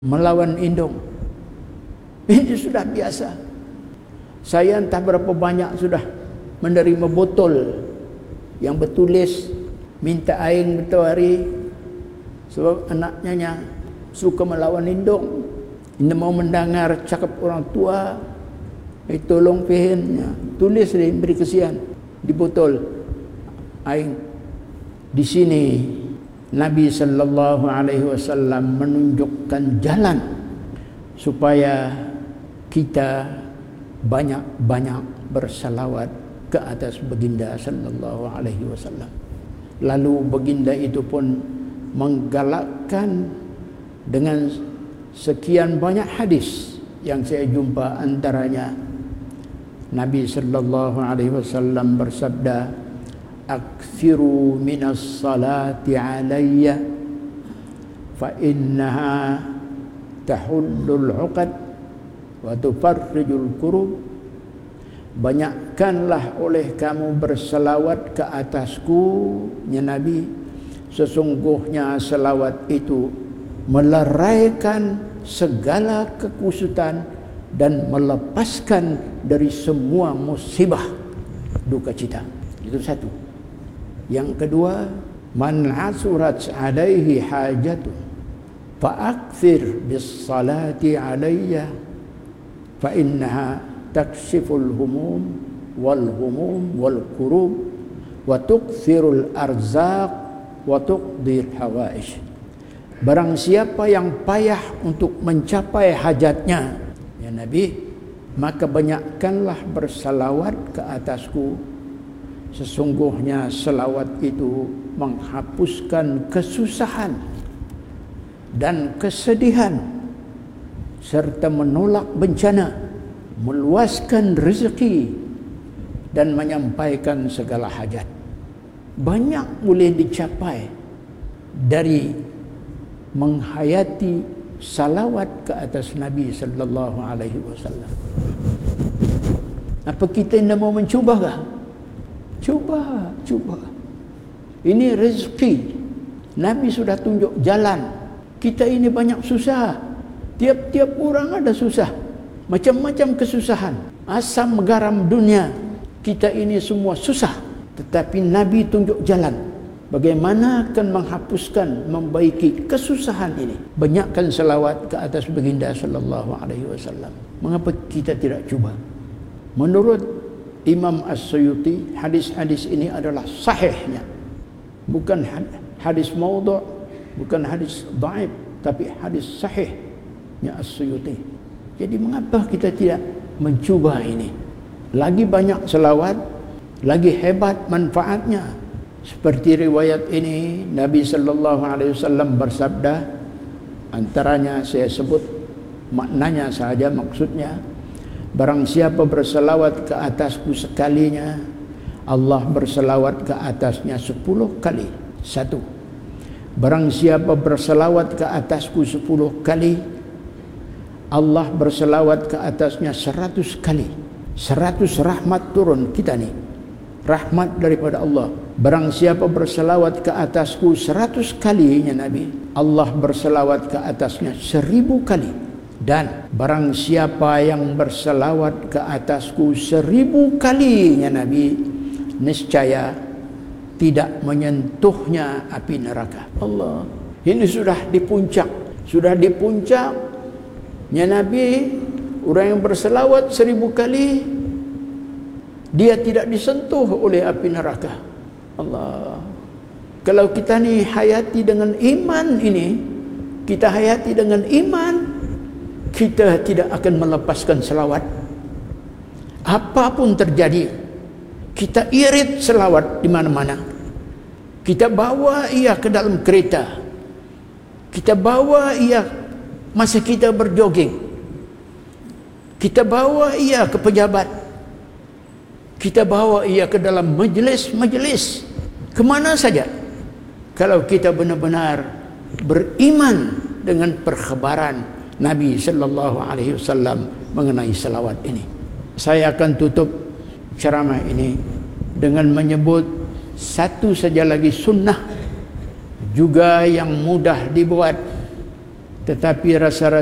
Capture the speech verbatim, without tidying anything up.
melawan indung. Ini sudah biasa. Saya entah berapa banyak sudah menerima botol yang bertulis minta aing betul hari sebab anaknya suka melawan indung. Ini mau mendengar cakap orang tua, eh, tolong fihinnya, tulis dia beri kesian di botol aing. Di sini Nabi sallallahu alaihi wasallam menunjukkan jalan supaya kita banyak-banyak bersalawat ke atas baginda sallallahu alaihi wasallam. Lalu baginda itu pun menggalakkan dengan sekian banyak hadis yang saya jumpa, antaranya Nabi sallallahu alaihi wasallam bersabda, "Aktsiru minas salati alayya fa innaha tahullul 'uqad wa tufarrijul kurub." Banyakkanlah oleh kamu berselawat ke atasku, ya Nabi, sesungguhnya selawat itu meleraikan segala kekusutan dan melepaskan dari semua musibah duka cita. Itu satu. Yang kedua, man asurat alaihi hajatun fa akthir bis salati alayya fa innaha takshiful humum wal humum wal kurub wa tukthirul arzaq wa tuqdir hawaij. Barang siapa yang payah untuk mencapai hajatnya, ya Nabi, maka banyakkanlah bersalawat ke atasku. Sesungguhnya selawat itu menghapuskan kesusahan dan kesedihan serta menolak bencana, meluaskan rezeki dan menyampaikan segala hajat. Banyak boleh dicapai dari menghayati salawat ke atas Nabi sallallahu alaihi wasallam. Apa kita tidak mau mencubakah? Cuba, cuba. Ini rezeki. Nabi sudah tunjuk jalan. Kita ini banyak susah. Tiap-tiap orang ada susah. Macam-macam kesusahan. Asam garam dunia. Kita ini semua susah. Tetapi Nabi tunjuk jalan. Bagaimana akan menghapuskan, membaiki kesusahan ini. Banyakkan selawat ke atas baginda sallallahu alaihi wasallam. Mengapa kita tidak cuba? Menurut Imam As-Suyuti, hadis-hadis ini adalah sahihnya. Bukan hadis maudhu', bukan hadis dhaif, tapi hadis sahihnya As-Suyuti. Jadi mengapa kita tidak mencuba ini? Lagi banyak selawat, lagi hebat manfaatnya. Seperti riwayat ini, Nabi sallallahu alaihi wasallam bersabda, antaranya saya sebut maknanya saja, maksudnya, barang siapa berselawat ke atasku sekalinya, Allah berselawat ke atasnya sepuluh kali. Satu. Barang siapa berselawat ke atasku sepuluh kali, Allah berselawat ke atasnya seratus kali. Seratus rahmat turun kita ni. Rahmat daripada Allah. Barang siapa berselawat ke atasku seratus kali, ya Nabi, Allah berselawat ke atasnya seribu kali. Dan barang siapa yang berselawat ke atasku seribu kali, ya Nabi, niscaya tidak menyentuhnya api neraka. Allah, ini sudah di puncak. Sudah di puncak, ya Nabi, orang yang berselawat seribu kali, dia tidak disentuh oleh api neraka. Allah. Kalau kita ni hayati dengan iman ini, kita hayati dengan iman, kita tidak akan melepaskan selawat. Apapun terjadi, kita irit selawat di mana-mana. Kita bawa ia ke dalam kereta. Kita bawa ia masa kita berjoging. Kita bawa ia ke pejabat. Kita bawa ia ke dalam majlis-majlis. Kemana saja. Kalau kita benar-benar beriman dengan perkhabaran Nabi sallallahu alaihi wasallam mengenai selawat ini. Saya akan tutup ceramah ini dengan menyebut satu saja lagi sunnah juga yang mudah dibuat, Tetapi rasa-rasa